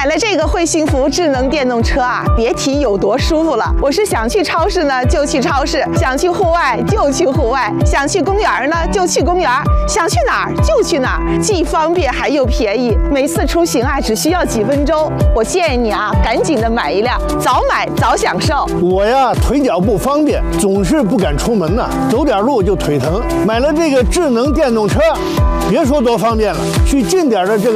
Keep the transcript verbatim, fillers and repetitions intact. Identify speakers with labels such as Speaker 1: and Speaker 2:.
Speaker 1: 了这个会幸福智能电动车啊，别提有多舒服了。我是想去超市呢就去超市，想去户外就去户外，想去公园呢就去公园，想去哪儿就去哪儿，既方便还又便宜。每次出行啊只需要几分钟。我建议你啊，赶紧的买一辆，早买早享受。
Speaker 2: 我呀腿脚不方便，总是不敢出门呐，走点路就腿疼。买了这个智能电动车，别说多方便了，去近点的这个